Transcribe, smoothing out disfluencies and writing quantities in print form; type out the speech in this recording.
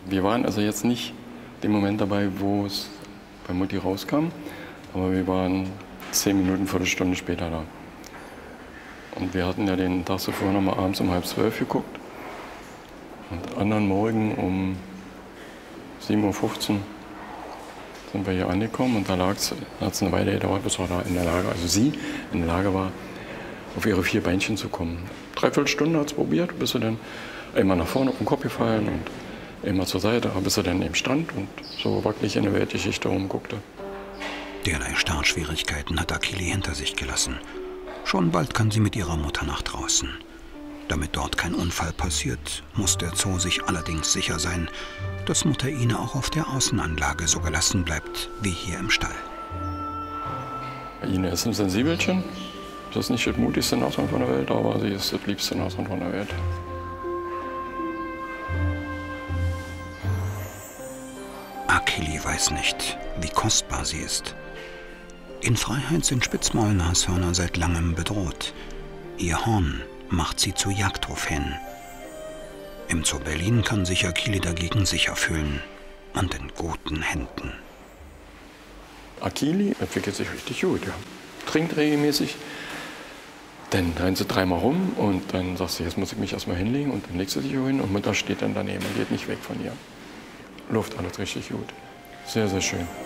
Wir waren also jetzt nicht den Moment dabei, wo es bei Mutti rauskam, aber wir waren 10 Minuten, Viertelstunde später da. Und wir hatten ja den Tag zuvor noch mal abends um 11:30 geguckt. Und anderen Morgen um 7:15 Uhr sind wir hier angekommen und da hat es eine Weile gedauert, bis wir da in der Lage, also sie in der Lage war, auf ihre 4 Beinchen zu kommen. 3/4 Stunde hat es probiert, bis sie dann einmal nach vorne auf den Kopf gefallen und einmal zur Seite, bis sie dann eben stand und so wirklich in der Weltgeschichte rumguckte. Derlei Startschwierigkeiten hat Akili hinter sich gelassen. Schon bald kann sie mit ihrer Mutter nach draußen. Damit dort kein Unfall passiert, muss der Zoo sich allerdings sicher sein, dass Mutter Ine auch auf der Außenanlage so gelassen bleibt wie hier im Stall. Ine ist ein Sensibelchen. Das ist nicht das mutigste Nashorn von der Welt, aber sie ist das liebste Nashorn von der Welt. Akili weiß nicht, wie kostbar sie ist. In Freiheit sind Spitzmaulnashörner seit langem bedroht. Ihr Horn macht sie zu Jagdtrophäen. Im Zoo Berlin kann sich Akili dagegen sicher fühlen und in guten Händen. Akili entwickelt sich richtig gut, ja. Trinkt regelmäßig, dann rennt sie 3-mal rum und dann sagt sie, jetzt muss ich mich erstmal hinlegen und dann legt sie sich hin und Mutter steht dann daneben und geht nicht weg von ihr. Läuft alles richtig gut. Sehr, sehr schön.